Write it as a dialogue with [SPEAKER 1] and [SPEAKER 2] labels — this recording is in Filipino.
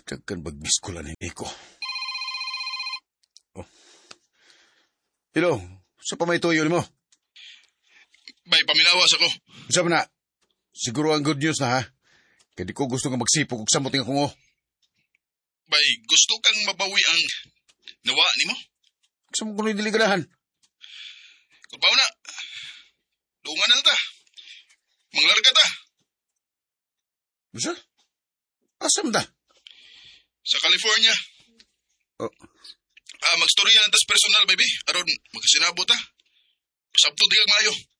[SPEAKER 1] Dagkan bag-miss ko lang ni Nico. Oh. Hello, sa pa may tuyo mo?
[SPEAKER 2] Bay, paminawas ako.
[SPEAKER 1] Sabi na, siguro ang good news na ha. Kaya di ko gusto nga magsipog kung samuting ako mo.
[SPEAKER 2] Bay, gusto kang mabawi ang nawa ni mo?
[SPEAKER 1] Gusto mo kuno'y diliganahan.
[SPEAKER 2] Kulpaw na. Dungan na ta. Manglarga ta.
[SPEAKER 1] Bisa? Asam da?
[SPEAKER 2] Sa California.
[SPEAKER 1] Oh.
[SPEAKER 2] Magstorya na tas personal, baby. Aron, magkasinabo ta. Pasabto di kang mayo.